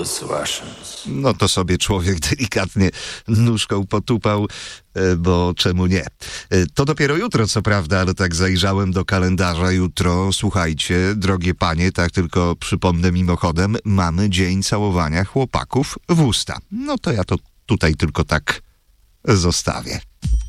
No to sobie człowiek delikatnie nóżką potupał, bo czemu nie? To dopiero jutro, co prawda, ale tak zajrzałem do kalendarza. Jutro, słuchajcie, drogie panie, tak tylko przypomnę mimochodem, mamy dzień całowania chłopaków w usta. No to ja to tutaj tylko tak zostawię.